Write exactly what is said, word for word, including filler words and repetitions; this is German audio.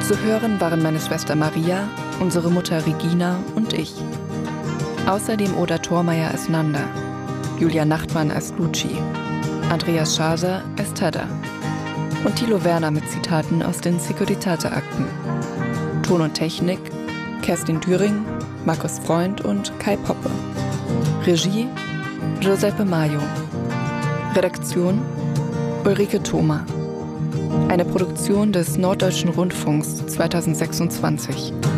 zu hören waren meine Schwester Maria, unsere Mutter Regina und ich. Außerdem Oda Thormeyer als Nanda, Julia Nachtmann als Luci, Andreas Schaser als Tada und Thilo Werner mit Zitaten aus den Securitate-Akten. Ton und Technik Kerstin Düring, Markus Freund und Kai Poppe. Regie Giuseppe Maio. Redaktion Ulrike Thoma. Eine Produktion des Norddeutschen Rundfunks zweitausendsechsundzwanzig.